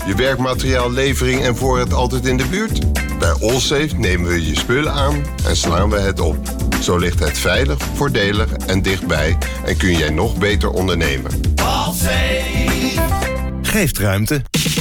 Je werkmateriaallevering en voorraad altijd in de buurt? Bij Allsafe nemen we je spullen aan en slaan we het op. Zo ligt het veilig, voordelig en dichtbij en kun jij nog beter ondernemen. Allsafe geeft ruimte.